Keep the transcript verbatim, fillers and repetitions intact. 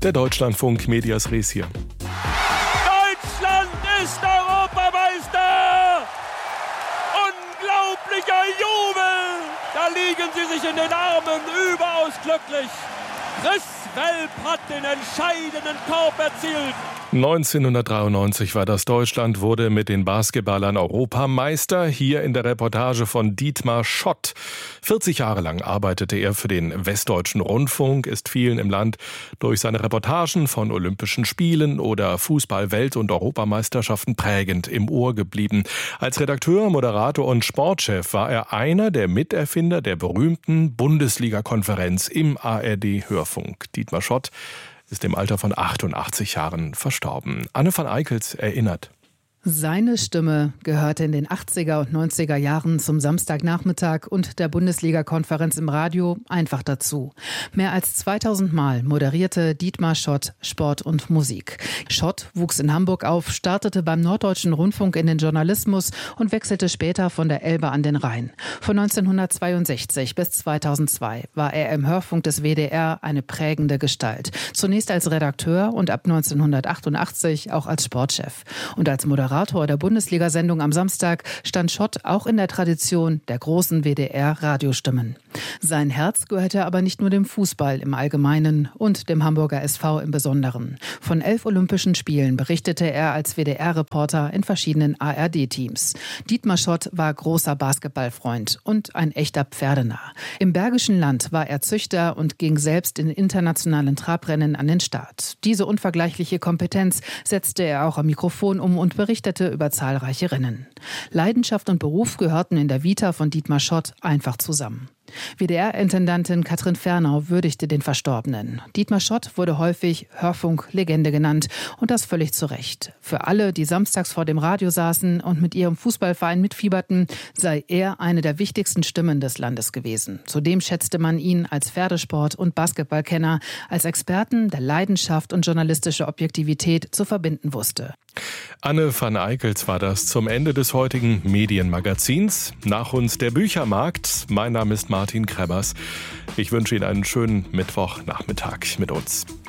Der Deutschlandfunk Medias Res hier. Deutschland ist Europameister! Unglaublicher Jubel! Da liegen sie sich in den Armen, überaus glücklich. Chris Welp hat den entscheidenden Korb erzielt. neunzehnhundertdreiundneunzig war das. Deutschland wurde mit den Basketballern Europameister. Hier in der Reportage von Dietmar Schott. vierzig Jahre lang arbeitete er für den Westdeutschen Rundfunk, ist vielen im Land durch seine Reportagen von Olympischen Spielen oder Fußball-Welt- und Europameisterschaften prägend im Ohr geblieben. Als Redakteur, Moderator und Sportchef war er einer der Miterfinder der berühmten Bundesliga-Konferenz im A R D-Hörfunk. Dietmar Schott ist im Alter von achtundachtzig Jahren verstorben. Anne van Eickels erinnert. Seine Stimme gehörte in den achtziger und neunziger Jahren zum Samstagnachmittag und der Bundesliga-Konferenz im Radio einfach dazu. Mehr als zweitausend Mal moderierte Dietmar Schott Sport und Musik. Schott wuchs in Hamburg auf, startete beim Norddeutschen Rundfunk in den Journalismus und wechselte später von der Elbe an den Rhein. Von neunzehnhundertzweiundsechzig bis zweitausendzwei war er im Hörfunk des W D R eine prägende Gestalt. Zunächst als Redakteur und ab neunzehnhundertachtundachtzig auch als Sportchef. Und als Moderator der Bundesliga-Sendung am Samstag stand Schott auch in der Tradition der großen W D R-Radiostimmen. Sein Herz gehörte aber nicht nur dem Fußball im Allgemeinen und dem Hamburger S V im Besonderen. Von elf Olympischen Spielen berichtete er als W D R-Reporter in verschiedenen A R D-Teams. Dietmar Schott war großer Basketballfreund und ein echter Pferdenah. Im Bergischen Land war er Züchter und ging selbst in internationalen Trabrennen an den Start. Diese unvergleichliche Kompetenz setzte er auch am Mikrofon um und berichtete über zahlreiche Rennen. Leidenschaft und Beruf gehörten in der Vita von Dietmar Schott einfach zusammen. W D R-Intendantin Katrin Fernau würdigte den Verstorbenen. Dietmar Schott wurde häufig Hörfunk-Legende genannt und das völlig zu Recht. Für alle, die samstags vor dem Radio saßen und mit ihrem Fußballverein mitfieberten, sei er eine der wichtigsten Stimmen des Landes gewesen. Zudem schätzte man ihn als Pferdesport- und Basketballkenner, als Experten, der Leidenschaft und journalistische Objektivität zu verbinden wusste. Anne van Eickels war das zum Ende des heutigen Medienmagazins. Nach uns der Büchermarkt. Mein Name ist Martin Krebbers. Ich wünsche Ihnen einen schönen Mittwochnachmittag mit uns.